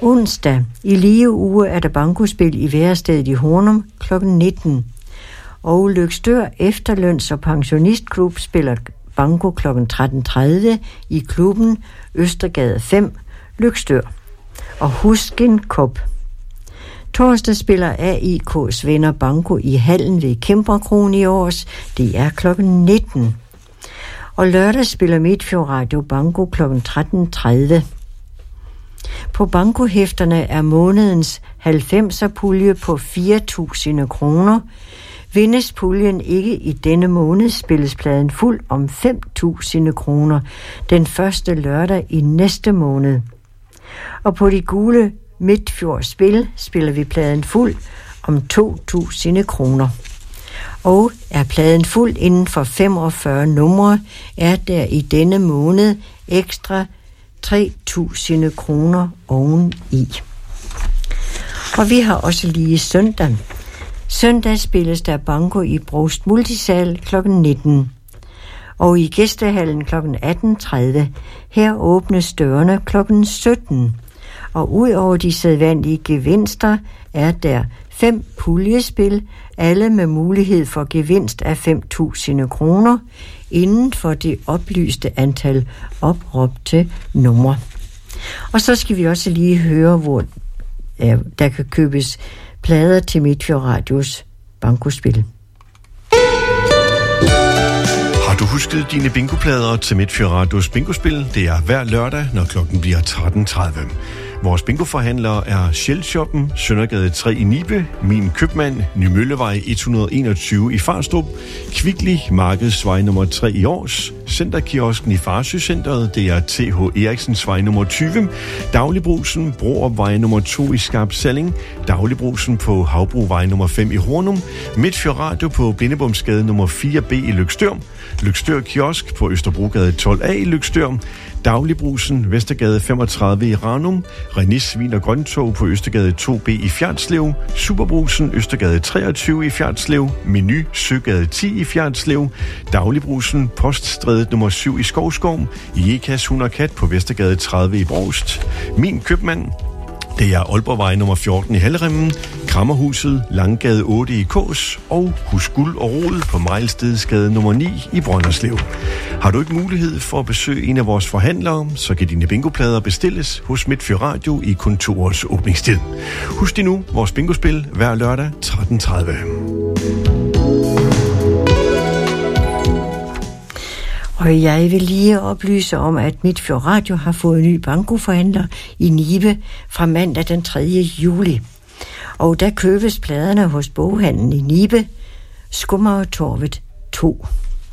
Onsdag i lige uge er der bankospil i Værestedet i Hornum kl. 19. Og Løgstør Efterløns- og Pensionistklub spiller banko kl. 13.30 i klubben Østergade 5, Løgstør. Og Husken Cup. Torsdag spiller AIK's venner banko i hallen ved Kæmperkronen i Års. Det er kl. 19. Og lørdag spiller Midtfjord Radio banko kl. 13.30. På bankohæfterne er månedens 90'er pulje på 4.000 kroner. Vindes puljen ikke i denne måned, spilles pladen fuld om 5.000 kroner den første lørdag i næste måned. Og på de gule Midtfjord Spil spiller vi pladen fuld om 2.000 kroner. Og er pladen fuld inden for 45 numre, er der i denne måned ekstra 3.000 kroner oveni. Og vi har også lige søndag. Søndag spilles der banko i Brovst Multisal kl. 19. Og i Gæstehallen kl. 18.30. Her åbnes dørene kl. 17. Og ud over de sædvanlige gevinster er der 5 puljespil, alle med mulighed for gevinst af 5.000 kroner inden for det oplyste antal opråbte numre. Og så skal vi også lige høre, hvor der kan købes plader til Midtfjord Radios bankospil. Har du husket dine bingoplader til Midtfjord Radios bingospil? Det er hver lørdag, når klokken bliver 13.30. Vores bingoforhandlere er Shell-shoppen, Søndergade 3 i Nibe, Min Købmand, Nymøllevej 121 i Farstrup, Kvickly, Markedsvej nummer 3 i Års, Centerkiosken i Farsøcenteret, det er TH Eriksensvej nummer 20, Dagligbrusen, Broopvej nummer 2 i Skarp Salling, Dagligbrusen på Havbruvej nummer 5 i Hornum, Midtfjord Radio på Blindebomsgade nummer 4B i Løgstør, Løgstør Kiosk på Østerbrogade 12A i Løgstør, Dagligbrusen, Vestergade 35 i Ranum, René Svin og Grøntog på Østergade 2B i Fjerdslev, Superbrusen, Østergade 23 i Fjerdslev, Menu, Søgade 10 i Fjerdslev, Dagligbrusen, Poststrædet nummer 7 i Skovskov, Jekas Hund og Kat på Vestergade 30 i Brovst, Min Købmand, det er Aalborgvej nummer 14 i Halleremmen, Krammerhuset, Langgade 8 i Kås og Hus Guld og Rod på Mejlstedsgade nummer 9 i Brønderslev. Har du ikke mulighed for at besøge en af vores forhandlere, så kan dine bingoplader bestilles hos Midtfjord Radio i kontorets åbningstid. Husk dig nu vores bingospil hver lørdag 13.30. Og jeg vil lige oplyse om, at Midtfjord Radio har fået en ny bankoforhandler i Nibe fra mandag den 3. juli. Og der købes pladerne hos boghandlen i Nibe, Skummertorvet 2.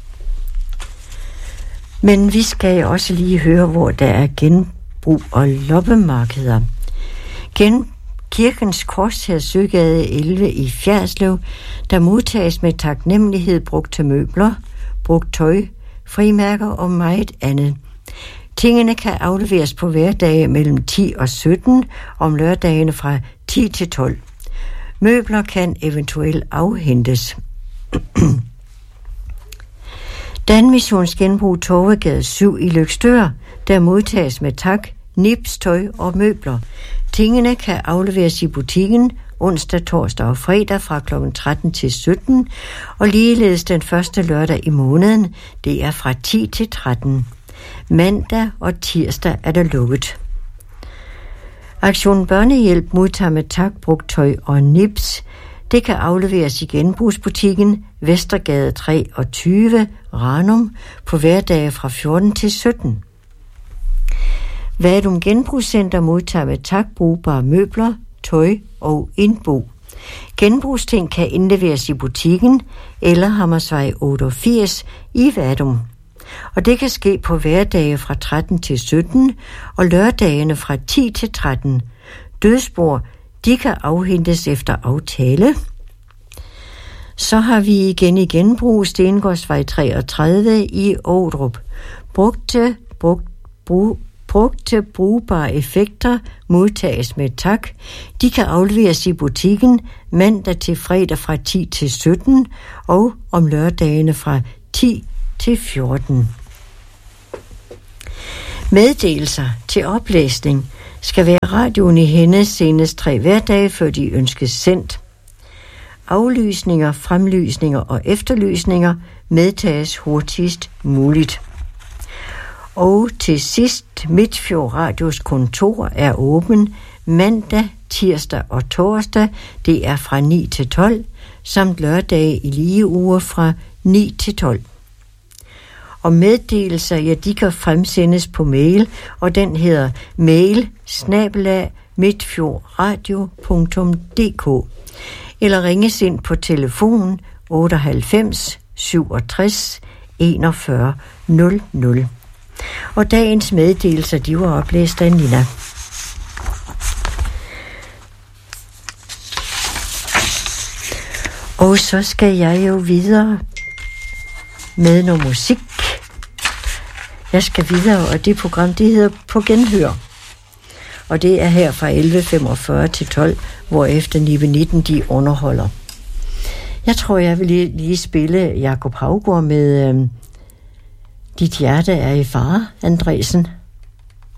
Men vi skal også lige høre, hvor der er genbrug og loppemarkeder. Kirkens Korshærs Søgade 11 i Fjerdslev, der modtages med taknemmelighed brugt til møbler, brugt tøj, frimærker og meget andet. Tingene kan afleveres på hverdage mellem 10 og 17, om lørdagene fra 10 til 12. Møbler kan eventuelt afhentes. Danmissions Genbrug Torvegade 7 i Løgstør, der modtages med tak, nips, tøj og møbler. Tingene kan afleveres i butikken onsdag, torsdag og fredag fra kl. 13 til 17, og ligeledes den første lørdag i måneden, det er fra 10 til 13. Mandag og tirsdag er der lukket. Aktion Børnehjælp modtager med tak, brugt tøj og nips. Det kan afleveres i genbrugsbutikken Vestergade 23, Ranum, på hverdage fra 14 til 17. Vadum Genbrugscenter modtager med tak brugbare møbler, tøj og indbo. Genbrugsting kan indleveres i butikken eller Hammersvej 88 i Vadum. Og det kan ske på hverdage fra 13 til 17 og lørdagene fra 10 til 13. Dødsbord, de kan afhentes efter aftale. Så har vi igen i genbrug Stengårdsvej 33 i Ådrup. Brugte brugbare effekter modtages med tak. De kan afleveres i butikken mandag til fredag fra 10 til 17 og om lørdagene fra 10 til 14. Meddelelser til oplæsning. skal være radioen i hænde senest 3 hverdage, før de ønskes sendt. Aflysninger, fremlysninger og efterlysninger medtages hurtigst muligt. Og til sidst, Midtfjord Radios kontor er åben mandag, tirsdag og torsdag. Det er fra 9 til 12, samt lørdage i lige uger fra 9 til 12. Og meddelelser, ja, de kan fremsendes på mail, og den hedder mail@midtfjordradio.dk eller ringes ind på telefon 98 67 41 00. Og dagens meddelelser, de var oplæst af Nina. Og så skal jeg jo videre med noget musik. Jeg skal videre, og det program, det hedder På Genhør. Og det er her fra 11.45 til 12, hvorefter Nive 19 de underholder. Jeg tror, jeg vil lige spille Jakob Haugaard med Dit hjerte er i fare, Andresen.